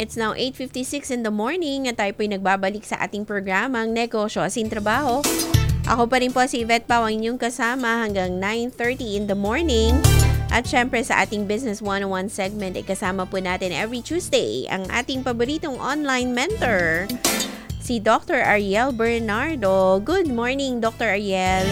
It's now 8:56 in the morning at tayo po'y nagbabalik sa ating programang Negosyo Asin Trabaho. Ako pa rin po si Yvette Pao, ang inyong kasama hanggang 9:30 in the morning. At syempre sa ating Business 101 segment, kasama po natin every Tuesday ang ating paboritong online mentor, si Dr. Ariel Bernardo. Good morning, Dr. Ariel.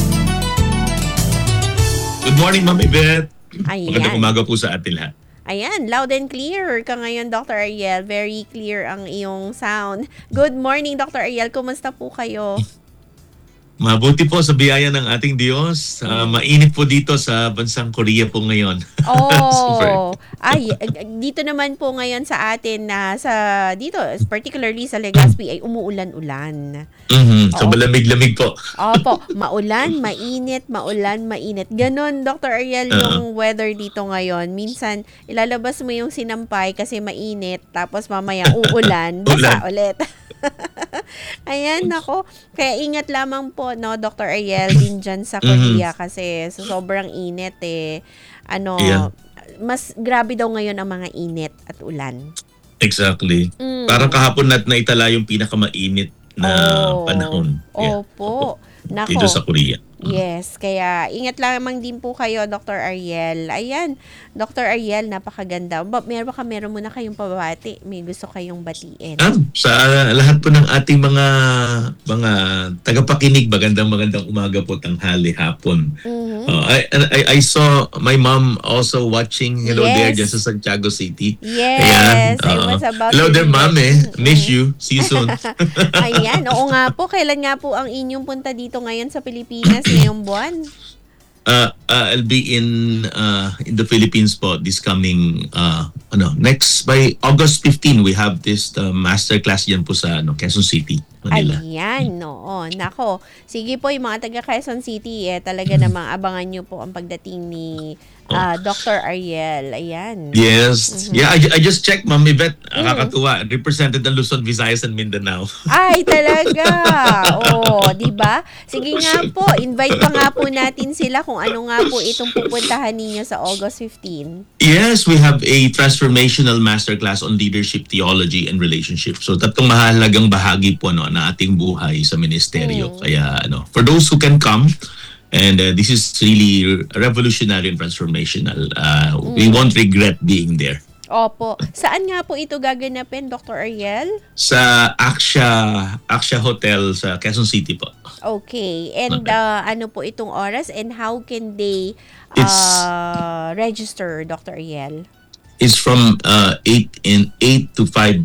Good morning, Ma'am Yvette. Ayan. Magandang umaga po sa atin lahat. Ayan, loud and clear ka ngayon, Dr. Ariel. Very clear ang iyong sound. Good morning, Dr. Ariel. Kumusta po kayo? Mabuti po sa biyaya ng ating Diyos. Mainit po dito sa bansang Korea po ngayon. Oh, ay, dito naman po ngayon sa atin na dito, particularly sa Legazpi ay umuulan-ulan. So malamig-lamig po. Opo, maulan, mainit, maulan, mainit. Ganon, Dr. Ariel, yung weather dito ngayon. Minsan, ilalabas mo yung sinampay kasi mainit, tapos mamaya uulan, basa ulit. Ayan, nako. Kaya ingat lamang po, no, Dr. Ariel, din dyan sa Korea kasi sobrang init eh. Mas grabe daw ngayon ang mga init at ulan. Exactly. Parang kahapon naitala yung pinakamainit na panahon. Opo. Nako. Dito sa Korea. Yes, kaya ingat lamang din po kayo, Dr. Ariel. Ayan, Dr. Ariel, napakaganda. Meron muna kayong pabati. May gusto kayong batiin. Sa lahat po ng ating mga tagapakinig, magandang umaga po, tanghali, hapon. I saw my mom also watching. Hello there, dyan sa Santiago City. Yes, I was about hello there, Ma'am. Miss you. See you soon. Ayan, oo nga po. Kailan nga po ang inyong punta dito ngayon sa Pilipinas ngayong buwan? I'll be in the Philippines po this coming next by August 15 we have this master class diyan po sa Quezon City, Manila. Ayan, oo. Nako. Sige po, yung mga taga Quezon City talaga namang abangan niyo po ang pagdating ni Dr. Ariel. Ayan. Yes. Yeah, I just checked, Ma'am Yvette. Nakakatuwa. Represented ng Luzon, Visayas, and Mindanao. Ay, talaga. Di ba? Sige nga po, invite pa nga po natin sila kung ano nga po itong pupuntahan ninyo sa August 15. Yes, we have a transformational masterclass on leadership, theology, and relationship. So, tatlong mahalagang bahagi po na ating buhay sa ministeryo. Kaya, for those who can come, and this is really revolutionary and transformational. We won't regret being there. Opo. Saan nga po ito gaganapin, Dr. Ariel? Sa Aksha Hotel sa Quezon City po. Okay. And ano po itong oras and how can they register, Dr. Ariel? It's from 8 to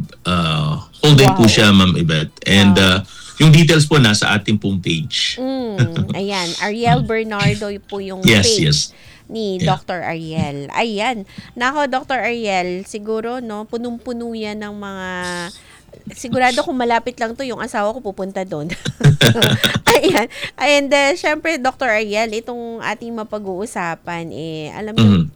5 whole day po siya, Ma'am Yvette. And yung details po nasa ating pong page. Ayan, Ariel Bernardo po yung page ni Dr. Ariel. Ayan. Nako, Dr. Ariel, siguro, punong-puno yan ng mga... Sigurado kung malapit lang to, yung asawa ko pupunta doon. Ayan. And syempre, Dr. Ariel, itong ating mapag-uusapan, alam mo,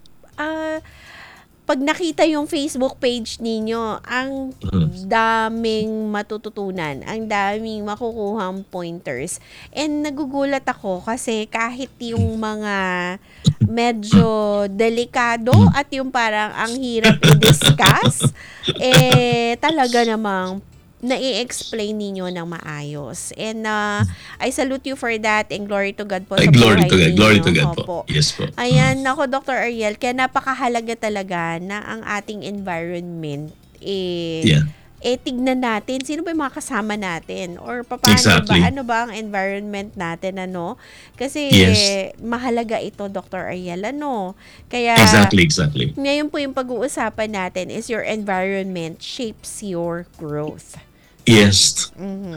pag nakita yung Facebook page ninyo, ang daming matututunan, ang daming makukuhang pointers. And nagugulat ako kasi kahit yung mga medyo delikado at yung parang ang hirap i-discuss, talaga namang nai-explain ninyo ng maayos. And I salute you for that and glory to God po sa buhay ninyo. Glory to God po. Yes po. Ayan, nako, Dr. Ariel, kaya napakahalaga talaga na ang ating environment tignan natin sino ba yung mga kasama natin or paano ba, ano ba ang environment natin, kasi mahalaga ito, Dr. Ariel, kaya exactly ngayon po yung pag-uusapan natin is your environment shapes your growth. Yes.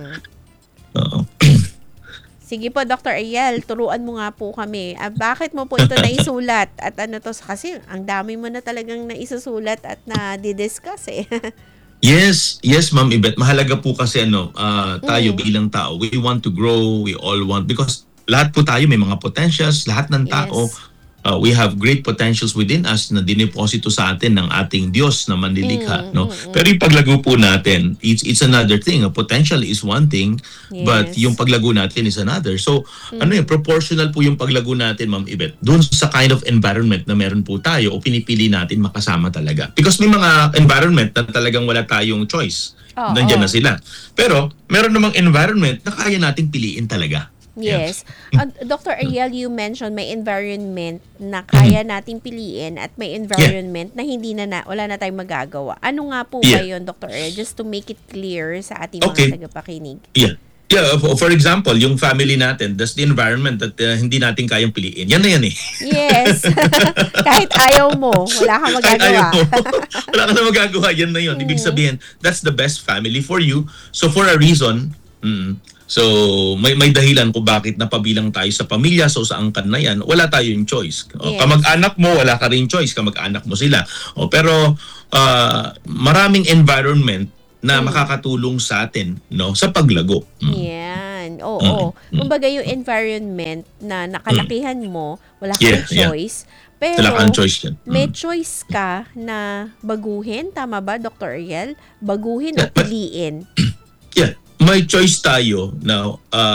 Sige po, Dr. Ariel, turuan mo nga po kami. Bakit mo po ito naisulat? At kasi ang dami mo na talagang naisusulat at na-discuss Yes, Ma'am Yvette. Mahalaga po kasi tayo bilang tao, we want to grow, we all want, because lahat po tayo may mga potentials, lahat ng tao we have great potentials within us na dineposito sa atin ng ating Diyos na manlilikha, no? Pero yung paglago po natin, it's another thing. A potential is one thing, but yung paglago natin is another. So, proportional po yung paglago natin, Ma'am Yvette, dun sa kind of environment na meron po tayo o pinipili natin makasama talaga. Because may mga environment na talagang wala tayong choice. Nandiyan na sila. Pero, meron namang environment na kaya nating piliin talaga. Yes. Dr. Ariel, you mentioned may environment na kaya nating piliin at may environment na hindi wala na tayong magagawa. Ano nga po ba yun, Dr. Ariel? Just to make it clear sa ating mga tagapakinig. Yeah, for example, yung family natin, that's the environment that hindi natin kayang piliin. Yan na yan eh. Yes. Kahit ayaw mo, wala kang magagawa. Kahit ayaw mo, wala ka na magagawa. Yan na yun. Ibig sabihin, that's the best family for you. So for a reason, so may dahilan kung bakit napabilang tayo sa pamilya. So sa angkan na yan, wala tayong choice. Kamag-anak mo, wala ka rin choice. Kamag-anak mo sila. Pero maraming environment na makakatulong sa atin, no, sa paglago. Yan. Oo. Kumbaga yung environment na nakalakihan mo, wala kang choice. Pero wala kang choice yan. May choice ka na baguhin, tama ba, Dr. Ariel? Baguhin o piliin? May choice tayo na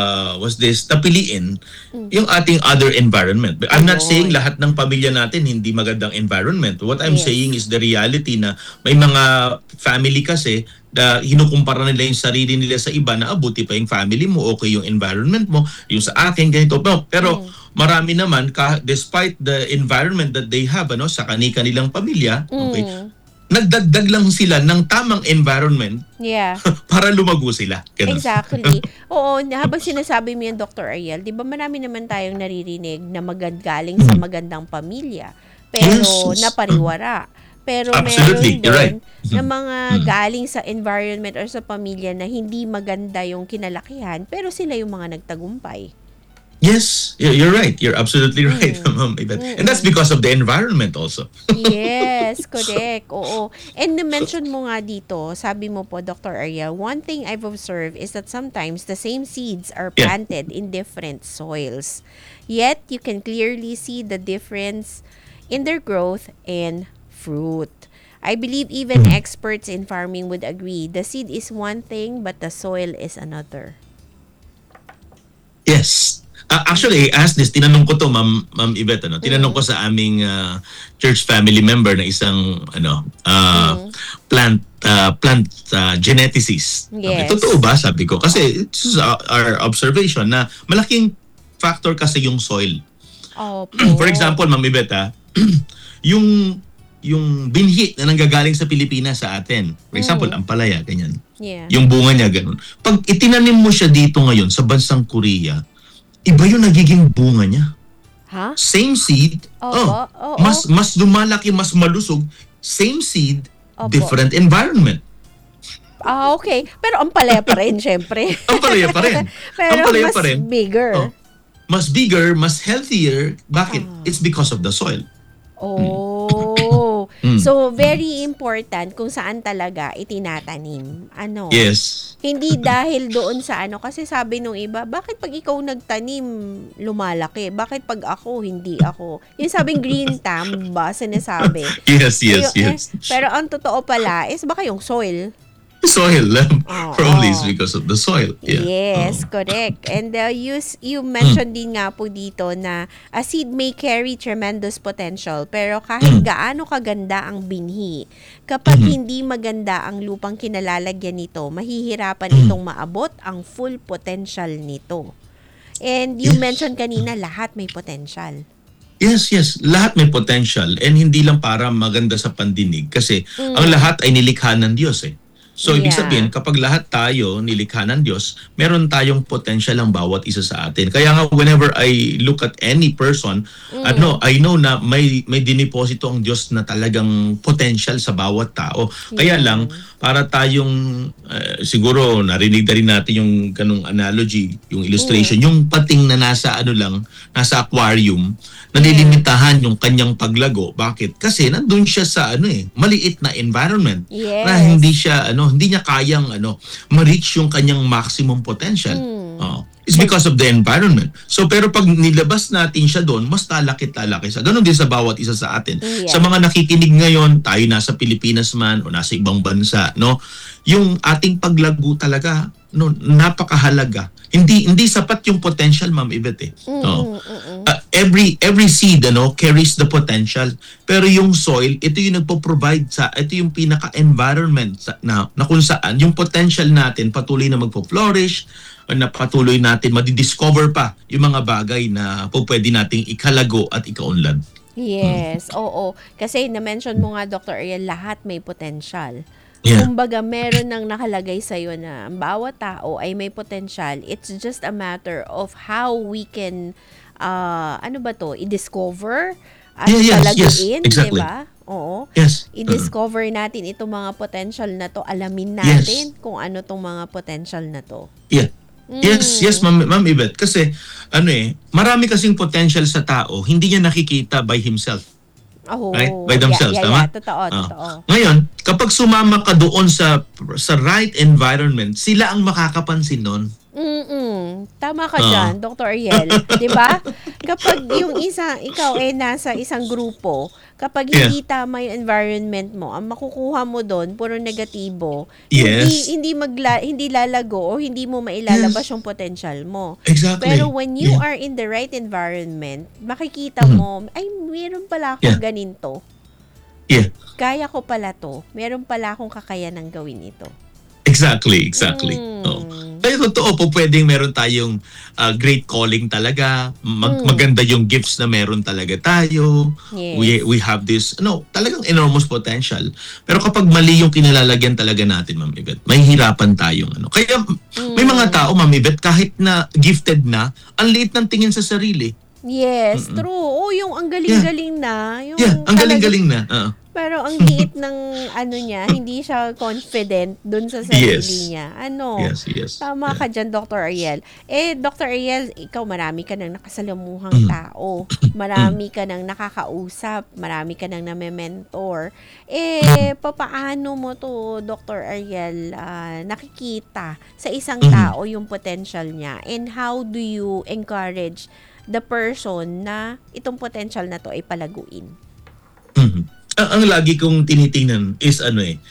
napiliin yung ating other environment. But I'm not saying lahat ng pamilya natin hindi magandang environment. What I'm saying is the reality na may mga family kasi na hinukumpara nila yung sarili nila sa iba na abuti pa yung family mo, okay yung environment mo, yung sa akin, ganito. Pero marami naman, despite the environment that they have sa kanilang pamilya, okay, nagdagdag lang sila ng tamang environment para lumago sila. Ganun. Exactly. Oo, habang sinasabi mo yan, Dr. Ariel, di ba marami naman tayong naririnig na galing sa magandang pamilya, pero napariwara. Pero Absolutely. meron din na mga galing sa environment or sa pamilya na hindi maganda yung kinalakihan, pero sila yung mga nagtagumpay. Yes, you're right. You're absolutely right, Ma'am Yvette. And that's because of the environment also. Yes, correct. Oo. And na-mention mo nga dito, sabi mo po, Dr. Ariel, one thing I've observed is that sometimes the same seeds are planted in different soils. Yet, you can clearly see the difference in their growth and fruit. I believe even experts in farming would agree the seed is one thing but the soil is another. Yes. Actually, I asked this, tinanong ko to, Ma'am Yvette, tinanong ko sa aming church family member na isang plant geneticist. Yes. Totoo ba, sabi ko? Kasi it's our observation na malaking factor kasi yung soil. For example, Ma'am Yvette, yung binhi na nanggagaling sa Pilipinas sa atin. For example, ampalaya, ganyan. Yung bunga niya, ganun. Pag itinanim mo siya dito ngayon sa bansang Korea, iba yung nagiging bunga niya. Same seed. Mas lumalaki, mas malusog. Same seed, different environment. Okay. Pero ampalaya pa rin, syempre. Ampalaya pa rin. Pero ampalaya mas pa rin. Bigger. Mas bigger, mas healthier. Bakit? It's because of the soil. So, very important kung saan talaga itinatanim. Yes. Hindi dahil doon sa kasi sabi nung iba, bakit pag ikaw nagtanim, lumalaki? Bakit pag ako, hindi ako? Yung sabing green thumb ba, sinasabi? Yes. Pero ang totoo pala is baka yung soil. Soil. Probably is because of the soil. Yes, correct. And you mentioned din nga po dito na a seed may carry tremendous potential, pero kahit gaano kaganda ang binhi, kapag hindi maganda ang lupang kinalalagyan nito, mahihirapan itong maabot ang full potential nito. And you mentioned kanina, lahat may potential. Yes. Lahat may potential, and hindi lang para maganda sa pandinig kasi ang lahat ay nilikha ng Diyos eh. So, ibig sabihin, kapag lahat tayo nilikha ng Diyos, meron tayong potential ang bawat isa sa atin. Kaya nga, whenever I look at any person, I know na may diniposito ang Diyos na talagang potential sa bawat tao. Kaya lang, para tayong, siguro, narinig na rin natin yung ganung analogy, yung illustration, yung pating na nasa nasa aquarium, nalilimitahan yung kanyang paglago. Bakit? Kasi nandun siya sa maliit na environment. Na hindi siya hindi niya kayang ma-reach yung kanyang maximum potential. It's because of the environment. So pero pag nilabas natin siya doon, mas talaki-talaki siya. Ganon din sa bawat isa sa atin. Yeah. Sa mga nakikinig ngayon, tayo nasa Pilipinas man o nasa ibang bansa, no? Yung ating paglago talaga, no, napakahalaga. Hindi sapat yung potential, Ma'am Yvette eh. No? Every seed carries the potential. Pero yung soil, ito yung nagpo-provide ito yung pinaka-environment na kung saan yung potential natin patuloy na magpo-flourish, na patuloy natin madidiscover pa yung mga bagay na pwede nating ikalago at ikaunlad. Yes, oo. Kasi na-mention mo nga, Dr. Ariel, lahat may potential. Yeah. Kumbaga, meron nang nakalagay sa'yo na ang bawat tao ay may potential. It's just a matter of how we can, i-discover at talaguin, exactly. diba? Oo. Yes. I-discover natin itong mga potential na to. Alamin natin kung ano tong mga potential na to. Yeah. Yes, Ma'am Yvette. Kasi, marami kasing potential sa tao, hindi niya nakikita by himself. Oh, right? By themselves, tama? Yeah. Totoo. Ngayon, kapag sumama ka doon sa right environment, sila ang makakapansin nun. Tama ka dyan, Dr. Ariel. Diba? Kapag ikaw nasa isang grupo, kapag hindi tama yung environment mo, ang makukuha mo doon, puro negatibo, hindi lalago o hindi mo mailalabas yung potential mo. Exactly. Pero when you are in the right environment, makikita mo, ay, meron pala akong ganito. Yeah. Kaya ko pala to. Meron pala akong kakayanang gawin ito. Exactly. Kaya totoo po, pwedeng meron tayong great calling talaga. Maganda yung gifts na meron talaga tayo. Yes. We have this, talagang enormous potential. Pero kapag mali yung kinalalagyan talaga natin, Ma'am Yvette, may hirapan tayong Kaya may mga tao, Ma'am Yvette, kahit na gifted na, ang liit ng tingin sa sarili. Yes, true. Yung ang galing-galing na. Ang galing-galing na. Pero ang liit ng niya, hindi siya confident dun sa sarili niya. Yes. Tama ka dyan, Dr. Ariel. Dr. Ariel, ikaw marami ka nang nakasalamuhang tao. Marami ka nang nakakausap. Marami ka nang name-mentor. Papaano mo to, Dr. Ariel, nakikita sa isang tao yung potential niya? And how do you encourage the person na itong potential na to ay palaguin? Ang lagi kong tinitingnan is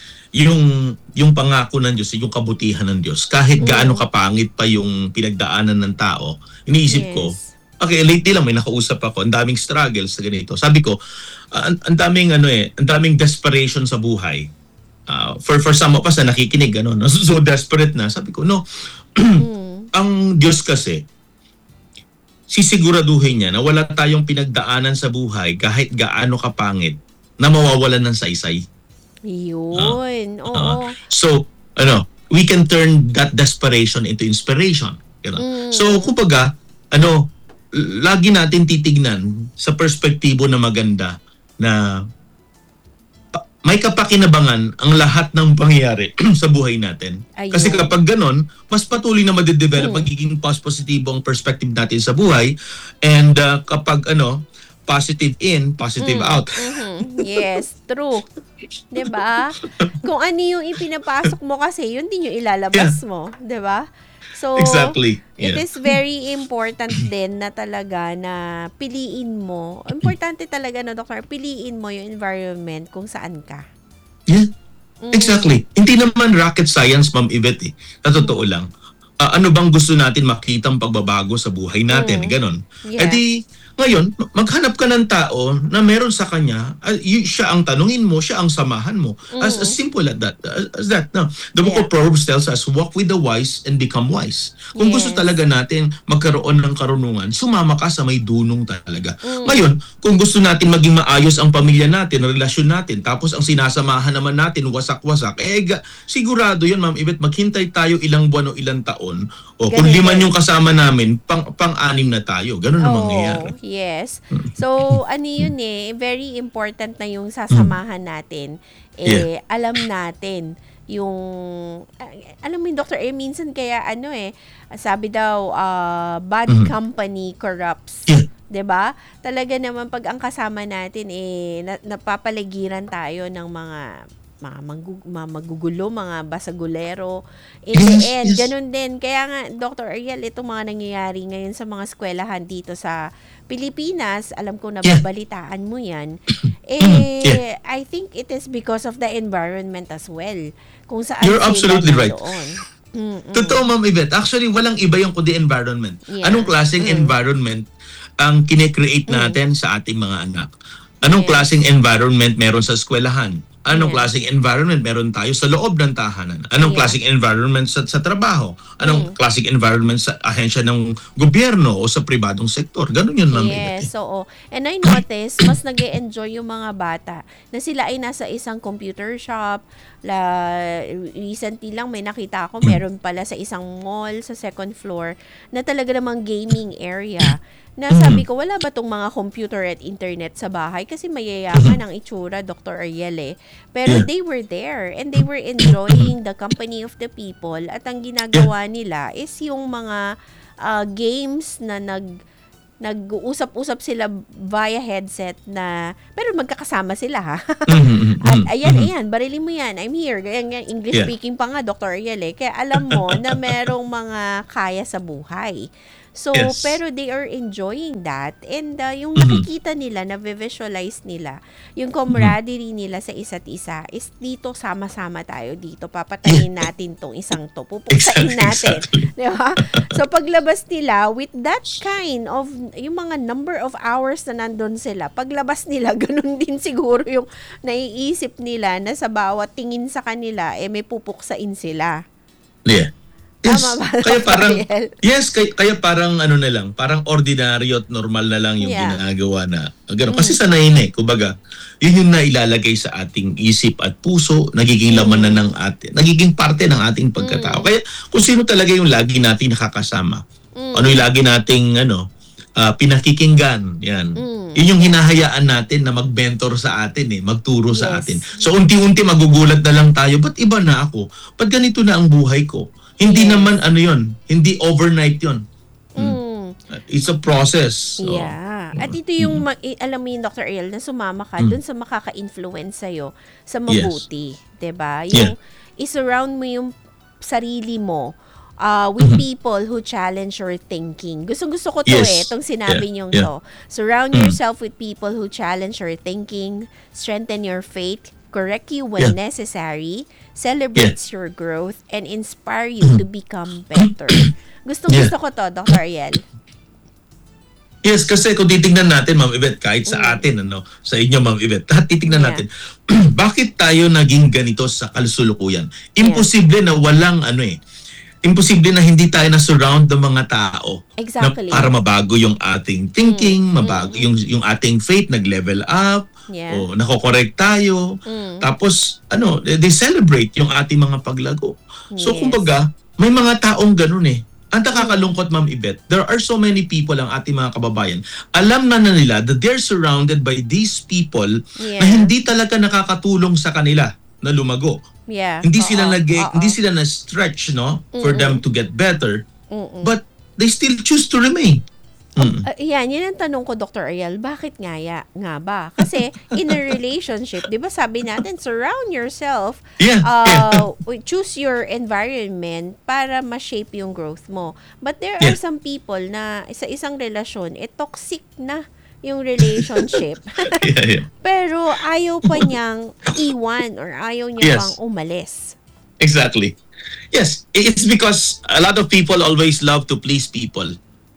yung pangako ng Diyos, yung kabutihan ng Diyos. Kahit gaano kapangit pa yung pinagdaanan ng tao, iniisip ko, okay, lately lang may nakausap ako, ang daming struggles sa ganito. Sabi ko, ang daming desperation sa buhay. For some of us na nakikinig, so desperate na. Sabi ko, ang Diyos kasi, sisiguraduhin niya na wala tayong pinagdaanan sa buhay kahit gaano kapangit na mawawalan ng saysay. Yun. Oo. So, we can turn that desperation into inspiration. So, kumbaga, lagi natin titignan sa perspektibo na maganda na may kapakinabangan ang lahat ng pangyayari sa buhay natin. Ayun. Kasi kapag ganon, mas patuloy na madidevelop, magiging positibo ang perspective natin sa buhay. And kapag positive in, positive out. Yes, true. 'Di ba? Kung ano yung ipinapasok mo kasi, yun din yung ilalabas mo, 'di ba? So, exactly. It is very important din na talaga na piliin mo. Importante talaga Doktor, piliin mo yung environment kung saan ka. Yeah. Exactly. Hindi naman rocket science, Ma'am Yvette. Sa totoo lang. Ano bang gusto natin makitang pagbabago sa buhay natin? Ganon. Yeah. Ngayon, maghanap ka ng tao na meron sa kanya, siya ang tanungin mo, siya ang samahan mo. As simple as that. No. The book of Proverbs tells us, walk with the wise and become wise. Kung gusto talaga natin magkaroon ng karunungan, sumama ka sa may dunong talaga. Ngayon, kung gusto natin maging maayos ang pamilya natin, relasyon natin, tapos ang sinasamahan naman natin, wasak-wasak, sigurado yun, Ma'am Yvette, maghintay tayo ilang buwan o ilang taon, o kung 5 yung kasama namin, pang-6 na tayo. Ganun ang mangyayari. Yes. So, yun very important na yung sasamahan natin. Alam natin yung, alam mo yung Dr. minsan kaya sabi daw, bad company corrupts. 'Di ba? Talaga naman pag ang kasama natin napapaligiran tayo ng mga magugulo, mga basagulero. In the end, ganun din. Kaya nga, Dr. Ariel, itong mga nangyayari ngayon sa mga eskwelahan dito sa Pilipinas, alam ko nababalitaan mo yan, I think it is because of the environment as well. Kung saan You're absolutely right. doon. Totoo, Ma'am Yvette. Actually, walang iba yung kundi environment. Yeah. Anong klaseng environment ang kine-create natin sa ating mga anak? Anong klaseng environment meron sa eskwelahan? Anong klaseng environment meron tayo sa loob ng tahanan? Anong klaseng environment sa trabaho? Anong klaseng environment sa ahensya ng gobyerno o sa pribadong sektor? Ganun yun, Ma'am Yvette. Yes, oo. And I noticed, mas nag-e-enjoy yung mga bata na sila ay nasa isang computer shop. Recently lang may nakita ako, meron pala sa isang mall sa second floor na talaga namang gaming area. Na sabi ko, wala ba tong mga computer at internet sa bahay? Kasi mayayaman ang itsura, Dr. Ariel eh. Pero they were there and they were enjoying the company of the people. At ang ginagawa nila is yung mga games na nag-uusap-usap sila via headset na, pero magkakasama sila ha. At ayan, barilin mo yan, I'm here. Ganyan, English speaking pa nga, Dr. Ariel eh. Kaya alam mo na merong mga kaya sa buhay. So, pero they are enjoying that. And yung nakikita nila, na-visualize nila, yung camaraderie nila sa isa't isa is dito, sama-sama tayo dito. Papatayin natin tong isang to. Pupuksain natin. Diba? So, paglabas nila, with that kind of, yung mga number of hours na nandun sila, paglabas nila, ganun din siguro yung naiisip nila na sa bawat tingin sa kanila, may pupuksain sila. Yeah. Yes. Tama ba? Kaya parang ano na lang, parang ordinaryo at normal na lang yung ginagawa na gano'n. Kasi sanay na kumbaga, yun yung nailalagay sa ating isip at puso, nagiging laman na ng nagiging parte ng ating pagkatao. Kaya kung sino talaga yung lagi natin nakakasama, ano yung lagi nating pinakikinggan, yan. Yun yung hinahayaan natin na mag-mentor sa atin magturo sa atin. So unti-unti magugulat na lang tayo, ba't iba na ako? Ba't ganito na ang buhay ko? Hindi naman hindi overnight yun. It's a process. So, At ito yung, alam mo yung Dr. Ariel, na sumama ka dun sa makaka-influence sa'yo sa mabuti. Diba? Yung i-surround mo yung sarili mo with people who challenge your thinking. Gusto ko to itong sinabi niyong to. Surround yourself with people who challenge your thinking, strengthen your faith, correct you when necessary, celebrates your growth, and inspire you to become better. Gusto ko to, Dr. Ariel. Yes, kasi kung titingnan natin, Ma'am Yvette, kahit sa atin, sa inyo, Ma'am Yvette, titingnan natin, bakit tayo naging ganito sa kalusulukuyan? Imposible na walang imposible na hindi tayo na-surround ng mga tao na para mabago yung ating thinking, mabago yung ating faith, nag-level up, o nako-correct tayo. Tapos, they celebrate yung ating mga paglago. So, kumbaga, may mga taong ganun Ang nakakalungkot, Ma'am Yvette, there are so many people ang ating mga kababayan. Alam na nila that they're surrounded by these people na hindi talaga nakakatulong sa kanila na lumago. Hindi sila na-stretch for them to get better. But they still choose to remain. Yan ang tanong ko, Dr. Ariel, bakit nga ba? Kasi in a relationship, di ba sabi natin, surround yourself, choose your environment para ma-shape yung growth mo. But there are some people na sa isang relasyon, toxic na yung relationship. Pero ayaw pa niyang iwan or ayaw niya pang umalis. Exactly. Yes, it's because a lot of people always love to please people.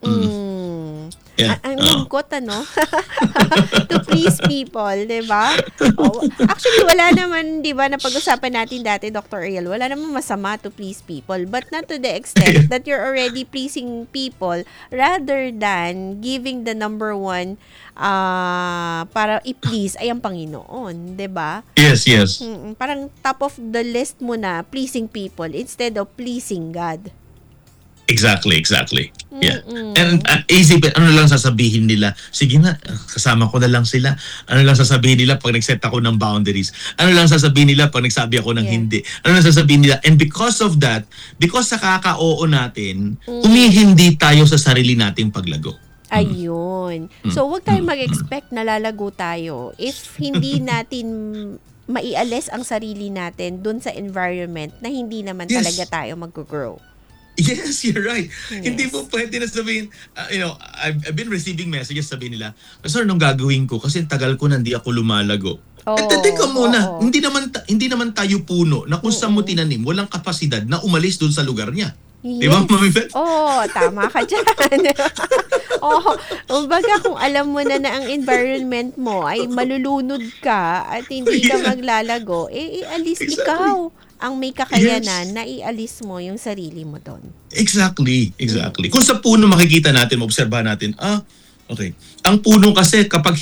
Ang lungkot, to please people, di ba? Actually, wala naman, di ba, napag-usapan natin dati, Dr. Ariel, wala naman masama to please people, but not to the extent that you're already pleasing people rather than giving the number one para i-please ay ang Panginoon, di ba? Yes. Parang top of the list mo na pleasing people instead of pleasing God. Exactly. Yeah. And isipin, ano lang sasabihin nila? Sige na, kasama ko na lang sila. Ano lang sasabihin nila pag nag-set ako ng boundaries? Ano lang sasabihin nila pag nagsabi ako ng hindi? Ano lang sasabihin nila? And because of that, because sa kaka-oo natin, humihindi tayo sa sarili nating paglago. Ayun. So, huwag tayong mag-expect na lalago tayo if hindi natin maialis ang sarili natin dun sa environment na hindi naman Yes. talaga tayo mag-grow. Yes, you're right. Yes. Hindi po pwede na sabihin, I've been receiving messages, sabihin nila, sir, anong gagawin ko? Kasi tagal ko na hindi ako lumalago. Teka muna, oo. hindi naman tayo puno na kung saan mo tinanim, walang kapasidad na umalis doon sa lugar niya. Di ba, Mami Beth? Oo, tama ka dyan. Oo, kumbaga kung alam mo na ang environment mo ay malulunod ka at hindi ka Yeah. maglalago, ialis Exactly. ikaw ang may kakayanan na ialis mo yung sarili mo doon. Exactly. Kung sa puno makikita natin, maobserbahan natin, okay. Ang puno kasi kapag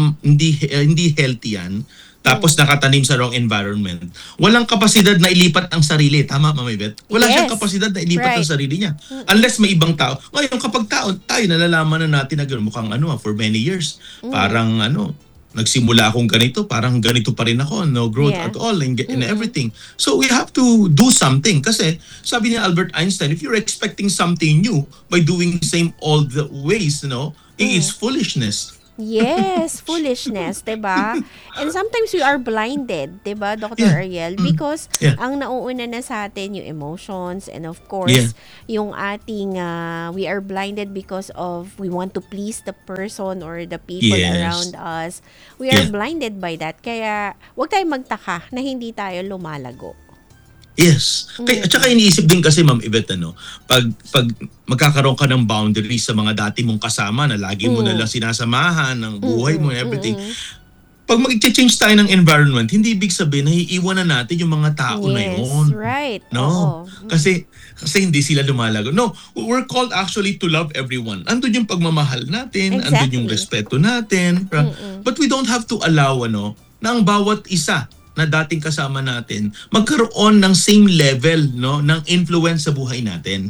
hindi healthy yan, tapos nakatanim sa wrong environment, walang kapasidad na ilipat ang sarili. Tama, Mami Beth? Wala siyang Yes. kapasidad na ilipat ang Right. sarili niya. Unless may ibang tao. Ngayon, kapag tayo nalalaman na natin na gano'n, mukhang for many years, parang nagsimula akong ganito, parang ganito pa rin ako, no growth Yeah. at all in everything. So we have to do something kasi sabi ni Albert Einstein, if you're expecting something new by doing the same all the ways, it is foolishness. Yes, foolishness, 'di ba? And sometimes we are blinded, 'di ba, Dr. Yeah. Ariel? Because Yeah. ang nauuna na sa atin yung emotions and of Yeah. course, yung ating we are blinded because of we want to please the person or the people Yes. around us. We are Yeah. blinded by that. Kaya, wag tayong magtaka na hindi tayo lumalago. Yes. At saka iniisip din kasi, Ma'am Yvette, pag magkakaroon ka ng boundaries sa mga dati mong kasama na lagi mo na lang sinasamahan ng buhay mo and everything, pag mag-change tayo ng environment, hindi ibig sabihin na iiwan na natin yung mga tao na Yes, yun. right. No. Oo. Kasi hindi sila lumalago. No, we're called actually to love everyone. Andun yung pagmamahal natin, andun yung Exactly. respeto natin. But we don't have to allow na ang bawat isa na dating kasama natin magkaroon ng same level ng influence sa buhay natin.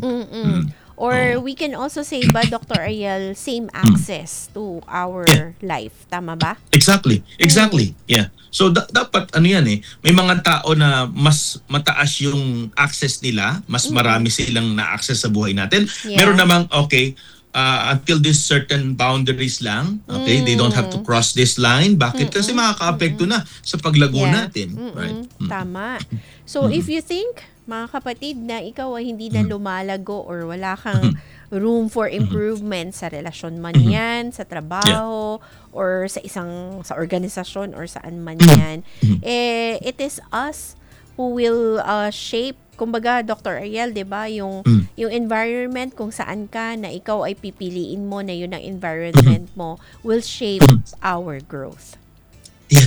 Or we can also say ba, Dr. Ariel, same access to our life. Tama ba? Exactly. Yeah. So dapat may mga tao na mas mataas yung access nila, mas marami silang na-access sa buhay natin. Yeah. Meron namang until this certain boundaries lang. Okay, they don't have to cross this line. Bakit? Kasi makaka-apekto na sa paglago natin, right? Tama. So, if you think, mga kapatid, na ikaw ay hindi na lumalago or wala kang room for improvement sa relasyon man yan, sa trabaho, or sa organisasyon or saan man yan, it is us who will shape, kumbaga, Dr. Ariel, 'di ba, yung environment kung saan ka na ikaw ay pipiliin mo na yun ang environment mo will shape our growth. Yeah.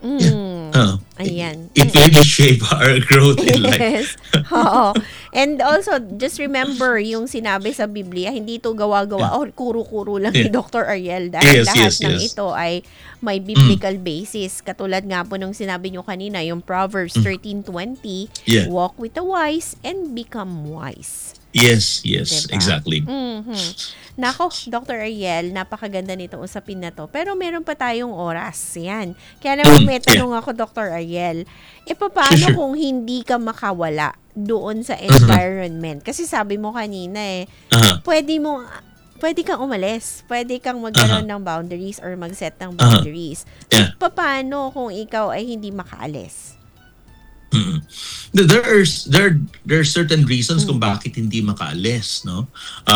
Ayan. It really shape our growth in life. Yes. Oo. And also, just remember yung sinabi sa Biblia, hindi ito gawa-gawa o kuro-kuro lang ni Dr. Ariel dahil lahat ng ito ay may biblical basis. Katulad nga po nung sinabi nyo kanina, yung Proverbs 13:20, walk with the wise and become wise. Yes, Diba? exactly. Nako, Dr. Ariel, napakaganda nitong usapin na to. Pero meron pa tayong oras. Yan. Kaya naman may tanong ako, Dr. Ariel. Paano Sure. kung hindi ka makawala doon sa environment? Kasi sabi mo kanina pwede kang umalis. Pwede kang magkaroon ng boundaries or mag-set ng boundaries. Yeah. Paano kung ikaw ay hindi makaalis? There are certain reasons kung bakit hindi makaalis, no?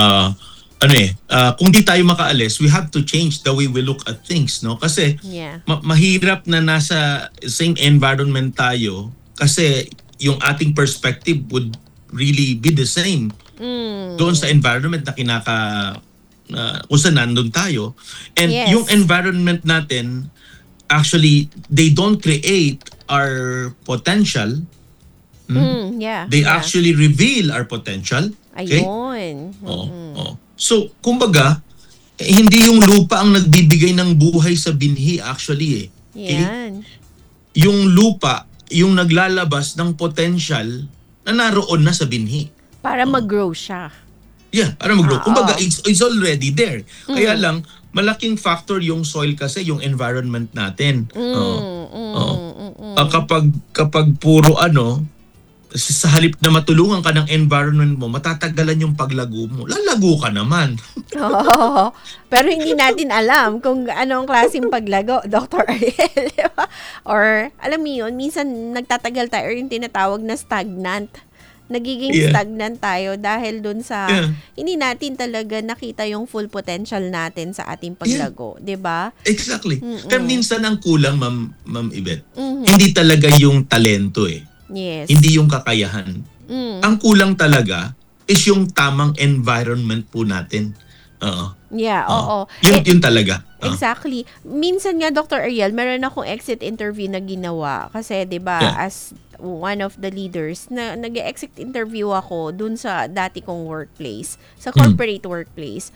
Kung di tayo makaalis, we have to change the way we look at things, no? Kasi mahirap na nasa same environment tayo kasi yung ating perspective would really be the same doon sa environment na kung saan nandun tayo. And yung environment natin, actually, they don't create our potential. They actually reveal our potential. Okay? Ayun. So, kumbaga, hindi yung lupa ang nagbibigay ng buhay sa binhi actually. Okay? Yan. Yung lupa, yung naglalabas ng potential na naroon na sa binhi. Para mag-grow siya. Yeah, para mag-grow. Kumbaga, it's already there. Kaya lang, malaking factor yung soil kasi, yung environment natin. Kapag puro sa halip na matulungan ka ng environment mo, matatagalan yung paglago mo. Lalago ka naman. Oo. Pero hindi natin alam kung anong klaseng paglago, Dr. Ariel. Diba? Or, alam mo yun, minsan nagtatagal tayo or yung tinatawag na stagnant. Nagiging stagnant tayo dahil dun sa hindi natin talaga nakita yung full potential natin sa ating paglago. Diba? Exactly. Pero minsan ang kulang, Ma'am Yvette, hindi talaga yung talento eh. Yes. Hindi yung kakayahan. Ang kulang talaga is yung tamang environment po natin. Oo. Yeah, oo. Yun talaga. Exactly. Minsan nga, Dr. Ariel, meron akong exit interview na ginawa. Kasi, di ba, as one of the leaders, na nag-exit interview ako dun sa dati kong workplace, sa corporate workplace.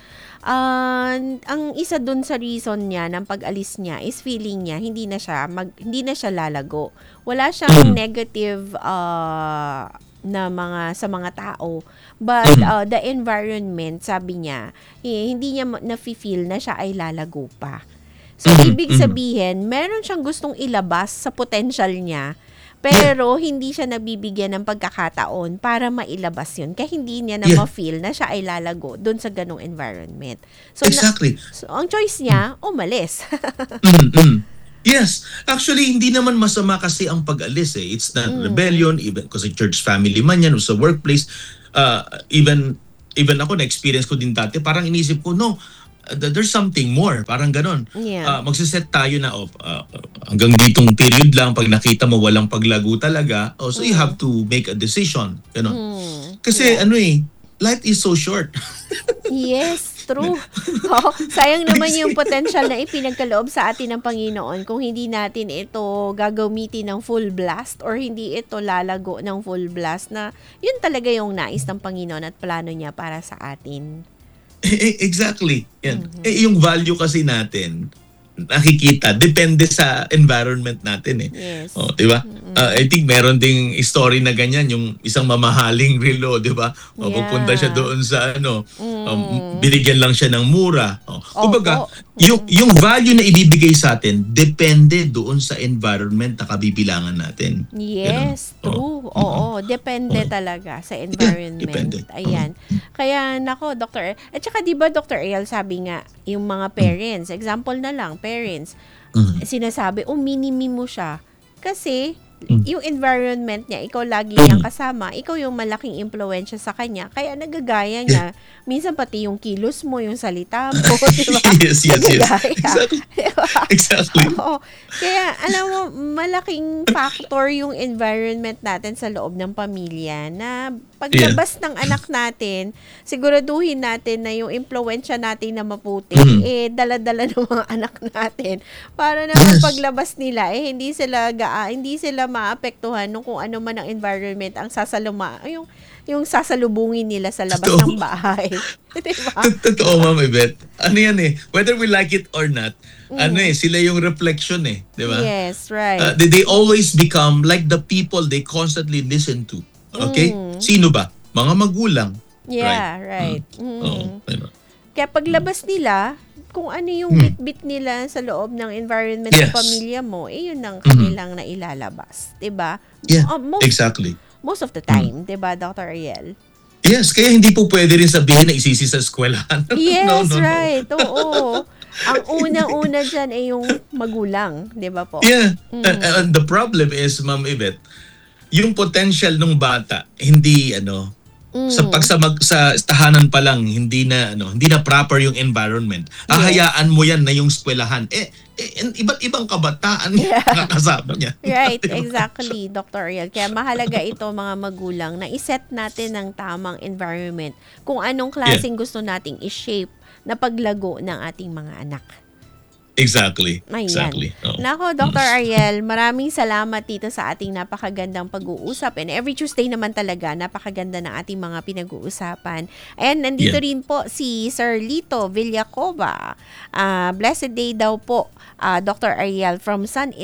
Ang isa dun sa reason niya ng pag-alis niya is feeling niya hindi na siya lalago. Wala siyang negative na sa mga tao. But the environment, sabi niya, hindi niya na-feel na siya ay lalago pa. So, ibig sabihin, meron siyang gustong ilabas sa potential niya, pero hindi siya nabibigyan ng pagkakataon para mailabas yun. Kaya hindi niya na ma-feel na siya ay lalago doon sa ganong environment. So, exactly. So, ang choice niya, umalis. Yes. Actually, hindi naman masama kasi ang pag-alis eh. It's not rebellion, even kasi church family man yan, o sa workplace. Even ako, na-experience ko din dati, parang inisip ko, no, there's something more. Parang ganon. Yeah. Magsiset tayo na, hanggang ditong period lang, pag nakita mo walang paglago talaga, so you have to make a decision. Ganon. Kasi life is so short. Yes, true. Sayang naman yung potential na ipinagkaloob sa atin ng Panginoon kung hindi natin ito gagamitin ng full blast or hindi ito lalago ng full blast na yun talaga yung nais ng Panginoon at plano niya para sa atin. Exactly. Yan. Yung value kasi natin, nakikita, depende sa environment natin eh. Yes. Diba? I think meron ding story na ganyan, yung isang mamahaling relo, diba? Pupunta siya doon sa binigyan lang siya ng mura. Kumbaga, yung value na ibibigay sa atin, depende doon sa environment na kabibilangan natin. Yes, true. Oo, depende talaga sa environment. Depende. Ayan. Kaya, nako, Dr. At saka, di ba, Dr. Ariel, sabi nga, yung mga parents, example na lang, parents, sinasabi, minimi mo siya. Kasi, yung environment niya, ikaw lagi niyang kasama, ikaw yung malaking impluwensya sa kanya, kaya nagagaya niya. Minsan pati yung kilos mo, yung salita mo, diba? Yes. Exactly. Diba? Exactly. Oo. Kaya, alam mo, malaking factor yung environment natin sa loob ng pamilya na paglabas ng anak natin, siguraduhin natin na yung impluwensya natin na maputi, dala-dala ng mga anak natin para naman paglabas nila, hindi sila maapektuhan nung kung ano man ang environment ang yung sasalubungin nila sa labas ng bahay. Diba? Totoo, Ma'am Yvette. Ano yan eh, whether we like it or not, sila yung reflection eh, di ba? Yes, right. They always become like the people they constantly listen to. Okay? Sino ba? Mga magulang. Yeah, right. Ano. Kaya paglabas nila, kung ano yung bit-bit nila sa loob ng environment ng pamilya mo, yun ang kanilang nailalabas. Diba? Yeah, exactly. Most of the time, diba, Dr. Ariel? Yes, kaya hindi po pwede rin sabihin na isisi sa eskwelahan. Yes, right. Oo. Ang unang-una dyan ay yung magulang, diba po? Yeah. And the problem is, Ma'am Yvette, yung potential ng bata, hindi sa tahanan pa lang hindi na proper yung environment. Hahayaan mo yan na yung eskwelahan. Iba't ibang kabataan nakakasama niya. Right, exactly, Dr. Ariel. Kaya mahalaga ito mga magulang na iset natin ng tamang environment kung anong klaseng gusto nating i-shape na paglago ng ating mga anak. Exactly. Ayan. Exactly. Nako, Dr. Ariel, maraming salamat dito sa ating napakagandang pag-uusap. And every Tuesday naman talaga, napakaganda ng ating mga pinag-uusapan. And nandito rin po si Sir Lito Villacova. Blessed day daw po, Dr. Ariel, from San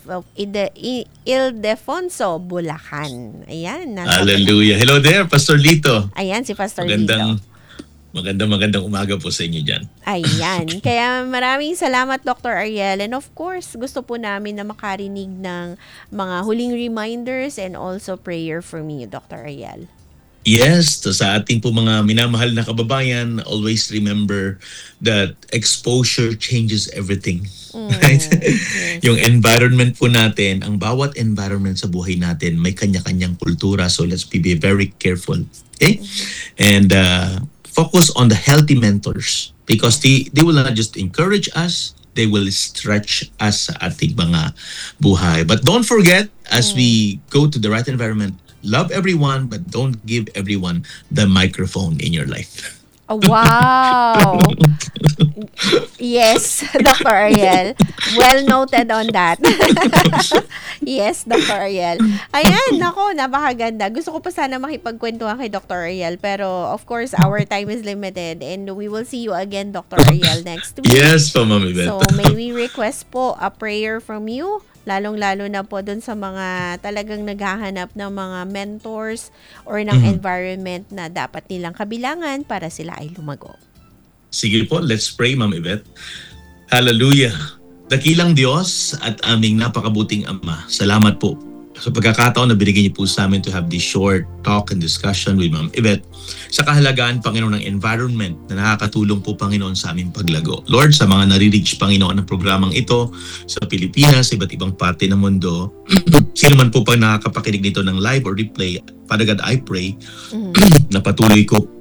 Ildefonso, Bulacan. Ayan. Hallelujah. Hello there, Pastor Lito. Ayan, si Pastor Lito. Magandang umaga po sa inyo dyan. Ayan. Kaya maraming salamat, Dr. Ariel. And of course, gusto po namin na makarinig ng mga huling reminders and also prayer from you, Dr. Ariel. Yes, so sa ating po mga minamahal na kababayan, always remember that exposure changes everything. Right? Yes. Yung environment po natin, ang bawat environment sa buhay natin may kanya-kanyang kultura. So let's be very careful. Okay? And focus on the healthy mentors because they will not just encourage us, they will stretch us sa ating mga buhay. But don't forget, as we go to the right environment, love everyone, but don't give everyone the microphone in your life. Oh, wow! Yes, Dr. Ariel. Well noted on that. Yes, Dr. Ariel. Ayan, nako, napakaganda. Gusto ko pa sana makipagkwentuhan kay Dr. Ariel, pero of course, our time is limited and we will see you again, Dr. Ariel, next week. Yes po, Ma'am Yvette. So, may we request po a prayer from you? Lalong-lalo na po dun sa mga talagang naghahanap ng mga mentors or ng environment na dapat nilang kabilangan para sila ay lumago. Sige po, let's pray, Ma'am Yvette. Hallelujah. Dakilang Diyos at aming napakabuting Ama, salamat po sa pagkakataon na binigyan niyo po sa amin to have this short talk and discussion with Ma'am Yvette sa kahalagaan, Panginoon, ng environment na nakakatulong po, Panginoon, sa aming paglago. Lord, sa mga nare-reach, Panginoon, ng programang ito sa Pilipinas, sa iba't ibang parte ng mundo, sino man po pa nakakapakinig nito ng live or replay, Father God, I pray na patuloy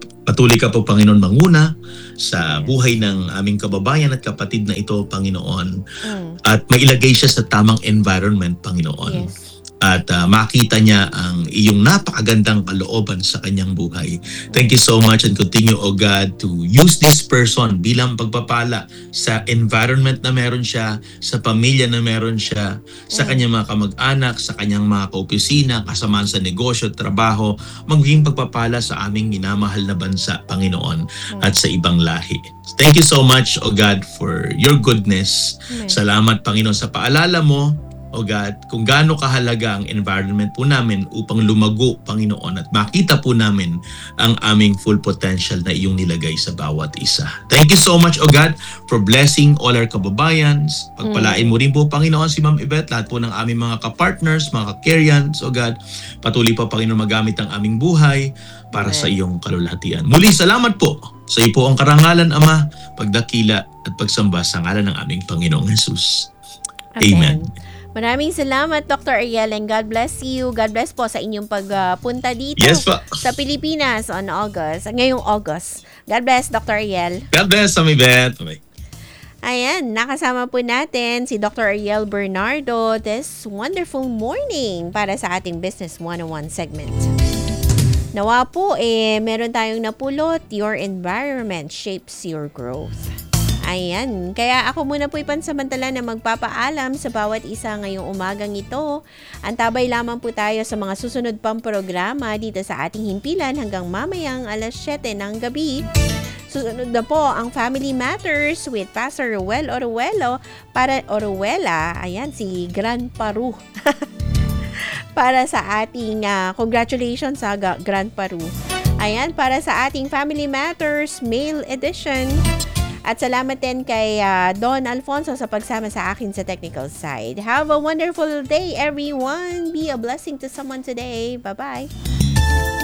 ka po, Panginoon, manguna sa buhay ng aming kababayan at kapatid na ito, Panginoon, at mailagay siya sa tamang environment, Panginoon. Yes. At makita niya ang iyong napakagandang kalooban sa kanyang buhay. Thank you so much and continue, O God, to use this person bilang pagpapala sa environment na meron siya, sa pamilya na meron siya, sa kanyang mga kamag-anak, sa kanyang mga kaopisina, kasamaan sa negosyo at trabaho, magiging pagpapala sa aming minamahal na bansa, Panginoon, at sa ibang lahi. Thank you so much, O God, for your goodness. Salamat, Panginoon, sa paalala mo, O God, kung gaano kahalaga ang environment po namin upang lumago, Panginoon, at makita po namin ang aming full potential na iyong nilagay sa bawat isa. Thank you so much, O God, for blessing all our kababayans. Pagpalain mo rin po, Panginoon, si Ma'am Yvette, lahat po ng aming mga kapartners, mga ka-Caryans, O God. Patuloy po, Panginoon, magamit ang aming buhay para sa iyong kalulahatian. Muli, salamat po. Sa iyo po ang karangalan, Ama, pagdakila at pagsamba sa ngalan ng aming Panginoong Jesus. Amen. Maraming salamat, Dr. Ariel, and God bless you. God bless po sa inyong pagpunta dito sa Pilipinas ngayong August. God bless, Dr. Ariel. God bless, Ma'am Yvette. Bye. Ayan, nakasama po natin si Dr. Ariel Bernardo this wonderful morning para sa ating Business 101 segment. Nawa po, meron tayong napulot, your environment shapes your growth. Ayan, kaya ako muna po ipansamantala na magpapaalam sa bawat isa ngayong umagang ito. Antabay lamang po tayo sa mga susunod pang programa dito sa ating himpilan hanggang mamayang alas 7 ng gabi. Susunod na po ang Family Matters with Pastor Ruel Oruela ayan, si Grandpa Ru. Para sa ating, congratulations sa Grandpa Ru. Ayan, para sa ating Family Matters Mail Edition. At salamat din kay Don Alfonso sa pagsama sa akin sa technical side. Have a wonderful day, everyone. Be a blessing to someone today. Bye-bye.